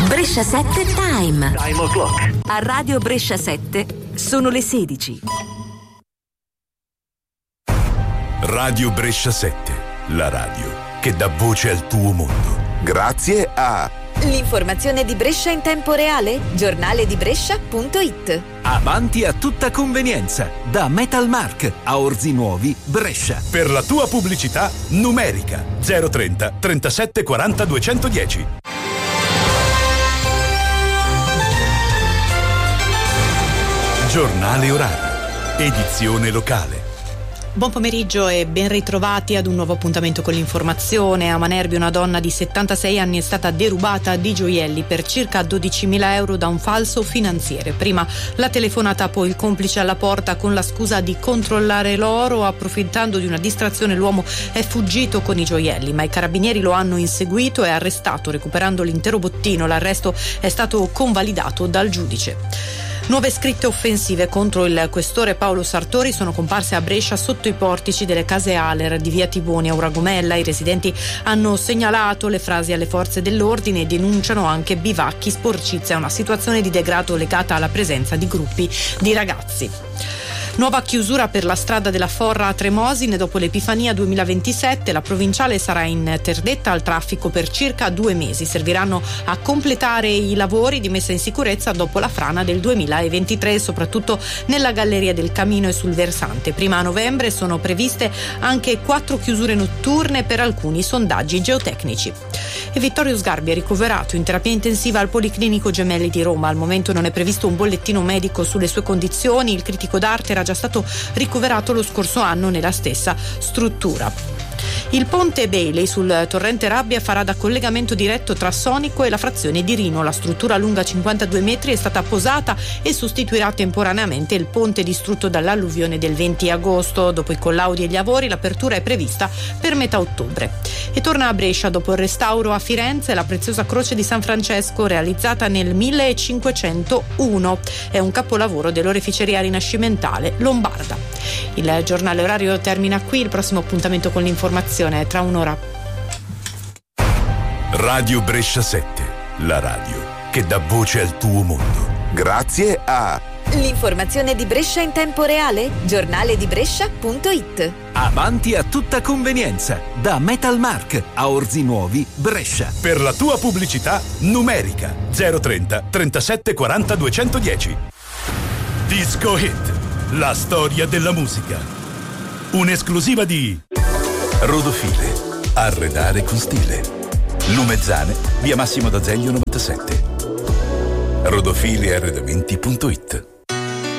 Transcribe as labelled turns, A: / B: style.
A: Brescia 7 Time.
B: Time o'clock.
A: A Radio Brescia 7 sono le 16.
C: Radio Brescia 7, la radio che dà voce al tuo mondo. Grazie a
D: l'informazione di Brescia in tempo reale, giornale di Brescia.it.
E: Avanti a tutta convenienza, da Metalmark a Orzi Nuovi, Brescia.
C: Per la tua pubblicità numerica 030 37 40 210. Giornale orario, edizione locale.
F: Buon pomeriggio e ben ritrovati ad un nuovo appuntamento con l'informazione. A Manerbio una donna di 76 anni è stata derubata di gioielli per circa 12.000 euro da un falso finanziere. Prima la telefonata, poi il complice alla porta con la scusa di controllare l'oro. Approfittando di una distrazione l'uomo è fuggito con i gioielli, ma i carabinieri lo hanno inseguito e arrestato, recuperando l'intero bottino. L'arresto è stato convalidato dal giudice. Nuove scritte offensive contro il questore Paolo Sartori sono comparse a Brescia sotto i portici delle case Aler di via Tiboni a Uragomella. I residenti hanno segnalato le frasi alle forze dell'ordine e denunciano anche bivacchi, sporcizia e una situazione di degrado legata alla presenza di gruppi di ragazzi. Nuova chiusura per la strada della Forra a Tremosine dopo l'Epifania 2027. La provinciale sarà interdetta al traffico per circa 2 mesi. Serviranno a completare i lavori di messa in sicurezza dopo la frana del 2023, soprattutto nella Galleria del Camino e sul versante. Prima a novembre sono previste anche 4 chiusure notturne per alcuni sondaggi geotecnici. E Vittorio Sgarbi è ricoverato in terapia intensiva al Policlinico Gemelli di Roma. Al momento non è previsto un bollettino medico sulle sue condizioni. Il critico d'arte era già stato ricoverato lo scorso anno nella stessa struttura. Il ponte Bailey sul torrente Rabbia farà da collegamento diretto tra Sonico e la frazione di Rino. La struttura lunga 52 metri è stata posata e sostituirà temporaneamente il ponte distrutto dall'alluvione del 20 agosto. Dopo i collaudi e gli lavori, l'apertura è prevista per metà ottobre. E torna a Brescia dopo il restauro a Firenze la preziosa croce di San Francesco realizzata nel 1501. È un capolavoro dell'oreficeria rinascimentale lombarda. Il giornale orario termina qui. Il prossimo appuntamento con l'informazione è tra un'ora.
C: Radio Brescia 7, la radio che dà voce al tuo mondo. Grazie a
D: l'informazione di Brescia in tempo reale, giornale di Brescia.it.
E: Avanti a tutta convenienza, da Metalmark a Orzi Nuovi, Brescia.
C: Per la tua pubblicità numerica 030 37 40 210. Disco Hit, la storia della musica. Un'esclusiva di Rodofile, arredare con stile. Lumezzane, via Massimo d'Azeglio 97. rodofilearredamenti.it.